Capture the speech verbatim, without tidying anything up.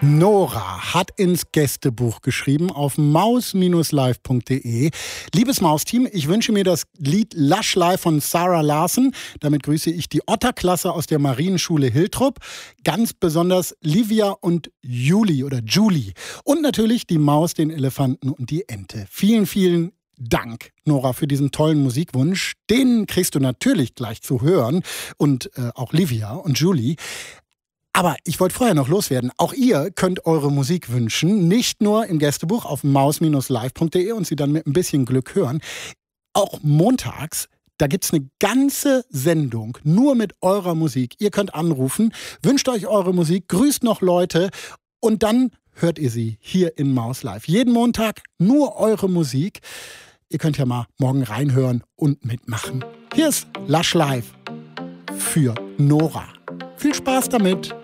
Nora hat ins Gästebuch geschrieben auf maus live punkt de. Liebes Mausteam, ich wünsche mir das Lied Lush Life von Sarah Larsen. Damit grüße ich die Otterklasse aus der Marienschule Hiltrup. Ganz besonders Livia und Juli oder Julie. Und natürlich die Maus, den Elefanten und die Ente. Vielen, vielen Dank, Nora, für diesen tollen Musikwunsch. Den kriegst du natürlich gleich zu hören. Und äh, auch Livia und Julie. Aber ich wollte vorher noch loswerden. Auch ihr könnt eure Musik wünschen, nicht nur im Gästebuch auf maus live punkt de und sie dann mit ein bisschen Glück hören. Auch montags, da gibt's eine ganze Sendung nur mit eurer Musik. Ihr könnt anrufen, wünscht euch eure Musik, grüßt noch Leute und dann hört ihr sie hier in Maus Live. Jeden Montag nur eure Musik. Ihr könnt ja mal morgen reinhören und mitmachen. Hier ist Lush Life für Nora. Viel Spaß damit.